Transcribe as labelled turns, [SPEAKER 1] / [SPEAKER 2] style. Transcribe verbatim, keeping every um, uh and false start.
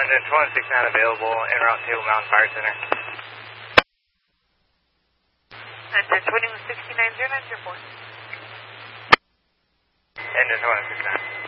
[SPEAKER 1] engine twenty sixty-nine available, en route to Mountain Fire Center.
[SPEAKER 2] Engine twenty sixty-nine, zero nine zero four.
[SPEAKER 1] Engine twenty sixty-nine.